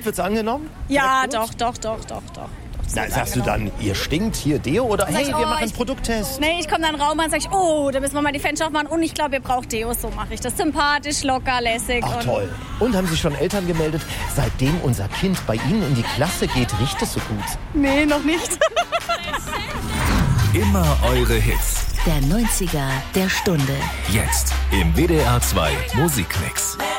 wird's angenommen? Ja, doch. Na, sagst du dann, ihr stinkt, hier Deo oder hey, wir machen einen Produkttest? Nee, ich komme dann in den Raum und sage ich, oh, da müssen wir mal die Fenster aufmachen und ich glaube, ihr braucht Deo. So mache ich das. Sympathisch, locker, lässig. Ach toll. Und haben sich schon Eltern gemeldet, seitdem unser Kind bei Ihnen in die Klasse geht, riecht es so gut? Nee, noch nicht. Immer eure Hits. Der 90er der Stunde. Jetzt im WDR 2 Musikmix.